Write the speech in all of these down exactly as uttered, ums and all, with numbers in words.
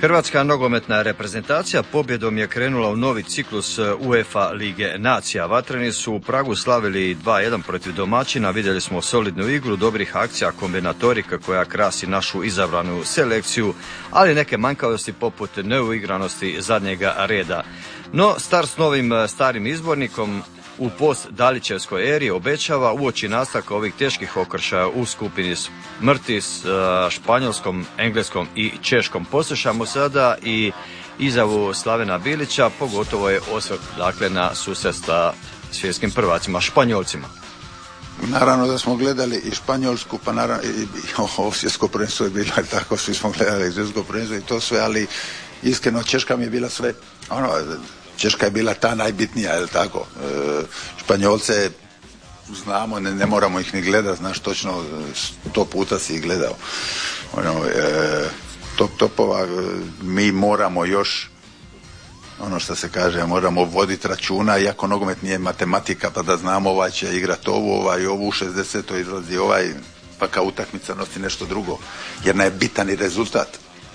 Hrvatska nogometna reprezentacija pobjedom je krenula u novi ciklus UEFA Lige nacija. Vatreni su u Pragu slavili dva jedan protiv domaćina, vidjeli smo solidnu igru, dobrih akcija, kombinatorika koja krasi našu izabranu selekciju, ali neke manjkavosti poput neuigranosti zadnjega reda. No, start s novim starim izbornikom u post-Dalićevskoj eri obećava uoči nastavka ovih teških okršaja u skupini smrti s Španjolskom, Engleskom i Češkom. Poslušamo sada i izjavu Slavena Bilića, pogotovo je osvrt dakle, na susret sa svjetskim prvacima, Španjolcima. Naravno da smo gledali i Španjolsku, pa naravno i ovo svjetsko prvenstvo je bilo tako, svi smo gledali i svjetsko prvenstvo i to sve, ali iskreno Češka mi je bila sve, ono, Češka je bila ta najbitnija, je li tako? E, Španjolce znamo, ne, ne moramo ih ni gledati, znaš točno, sto puta si ih gledao. Ono, e, top topova, mi moramo još, ono što se kaže, moramo voditi računa, iako nogomet nije matematika, pa da znamo ovaj će igrati ovu, ovaj ovu, u šezdesetoj izlazi ovaj, pa kao utakmica nosi nešto drugo, jer nam je bitan i rezultat,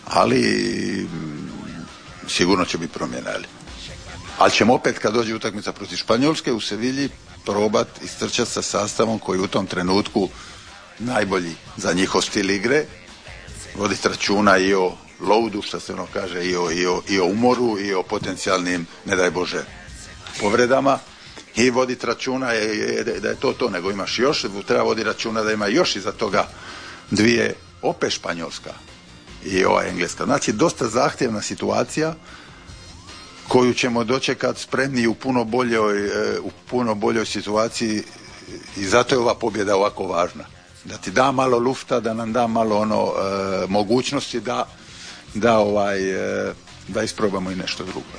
ali sigurno će biti promjena, ali. Ali ćemo opet kad dođe utakmica protiv Španjolske u Sevilji probat istrčati sa sastavom koji u tom trenutku najbolji za njihov stil igre, voditi računa i o loadu, što se ono kaže, i o, i o, i o umoru i o potencijalnim, ne daj Bože, povredama i voditi računa je, je, da je to to, nego imaš još, treba voditi računa da ima još iza toga dvije, opet Španjolska i ova Engleska. Znači dosta zahtjevna situacija koju ćemo dočekati spremni u puno boljoj, u puno boljoj situaciji i zato je ova pobjeda ovako važna. Da ti da malo lufta, da nam da malo ono e, mogućnosti da, da, ovaj, e, da isprobamo i nešto drugo.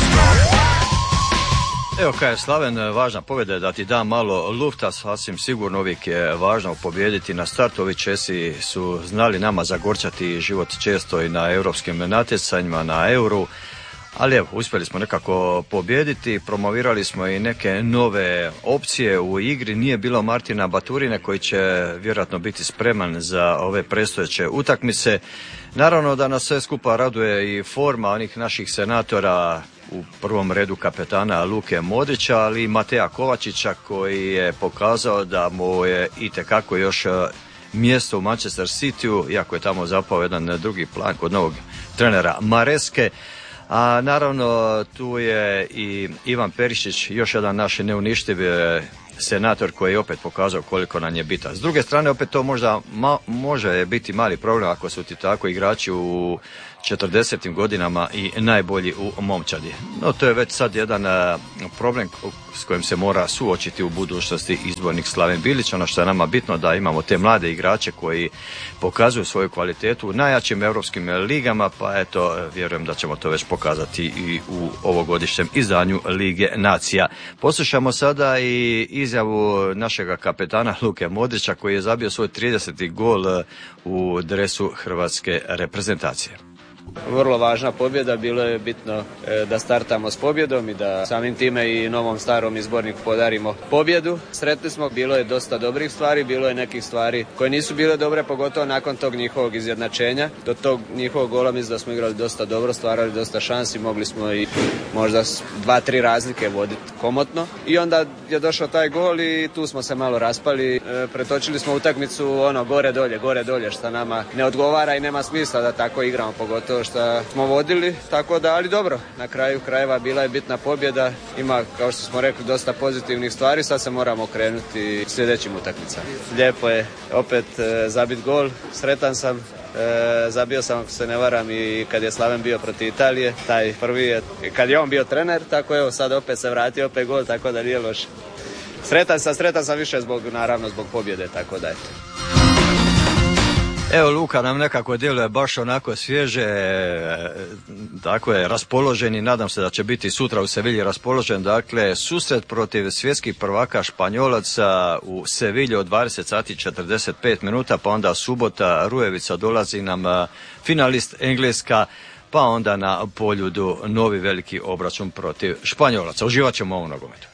Evo kaj je Slaven, važna pobjeda je da ti da malo lufta, sasvim sigurno uvijek je važno pobijediti na startu. Ovi Česi su znali nama zagorčati život često i na europskim natjecanjima, na Euru. Ali evo, uspjeli smo nekako pobijediti, promovirali smo i neke nove opcije u igri, nije bilo Martina Baturine koji će vjerojatno biti spreman za ove predstojeće utakmice. Naravno da nas sve skupa raduje i forma onih naših senatora, u prvom redu kapetana Luke Modrića, ali i Mateja Kovačića koji je pokazao da mu je itekako još mjesto u Manchester Cityu, iako je tamo zapao jedan drugi plan kod novog trenera Mareske. A naravno tu je i Ivan Perišić, još jedan naš neuništiv senator koji je opet pokazao koliko nam je bitan. S druge strane opet to možda ma, može biti mali problem ako su ti tako igrači u četrdesetim godinama i najbolji u momčadi. No to je već sad jedan uh, problem s kojim se mora suočiti u budućnosti izbornik Slaven Bilić. Ono što je nama bitno da imamo te mlade igrače koji pokazuju svoju kvalitetu u najjačim europskim ligama, pa eto, vjerujem da ćemo to već pokazati i u ovogodišnjem izdanju Lige nacija. Poslušamo sada i izjavu našega kapetana Luke Modrića koji je zabio svoj trideseti gol u dresu hrvatske reprezentacije. Vrlo važna pobjeda, bilo je bitno da startamo s pobjedom i da samim time i novom starom izborniku podarimo pobjedu. Sretni smo, bilo je dosta dobrih stvari, bilo je nekih stvari koje nisu bile dobre, pogotovo nakon tog njihovog izjednačenja. Do tog njihovog gola mislim da smo igrali dosta dobro, stvarali dosta šansi, mogli smo i možda dva, tri razlike voditi komotno. I onda je došao taj gol i tu smo se malo raspali, e, pretočili smo utakmicu ono gore dolje, gore dolje, što nama ne odgovara i nema smisla da tako igramo, pogotovo što smo vodili, tako da, ali dobro, na kraju krajeva bila je bitna pobjeda, ima, kao što smo rekli, dosta pozitivnih stvari, sad se moramo krenuti sljedećim utakmicama. Lijepo je opet e, zabit gol, sretan sam, e, zabio sam, ako se ne varam, i kad je Slaven bio protiv Italije, taj prvi je, kad je on bio trener, tako evo, sad opet se vratio, opet gol, tako da nije loše. Sretan sam, sretan sam više zbog, naravno, zbog pobjede, tako da eto. Evo, Luka nam nekako djeluje baš onako svježe, tako je, raspoloženi, nadam se da će biti sutra u Sevilji raspoložen, dakle, susret protiv svjetskih prvaka Španjolaca u Sevilji od dvadeset sati i četrdeset pet minuta, pa onda subota, Rujevica, dolazi nam finalist Engleska, pa onda na Poljudu novi veliki obračun protiv Španjolaca. Uživat ćemo u ovom nogometu.